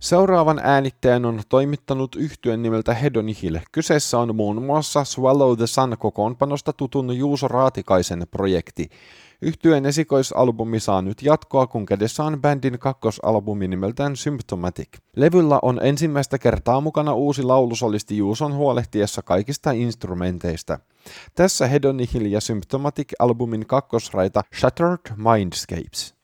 Seuraavan äänittäjän on toimittanut yhtyen nimeltä Hedonihil. Kyseessä on muun muassa Swallow the Sun -kokoonpanosta tutun Juuso Raatikaisen projekti. Yhtyeen esikoisalbumi saa nyt jatkoa, kun kädessä on bändin kakkosalbumi nimeltään Symptomatic. Levyllä on ensimmäistä kertaa mukana uusi laulusolisti Juuson huolehtiessa kaikista instrumenteista. Tässä Hedonihil ja Symptomatic-albumin kakkosraita Shattered Mindscapes.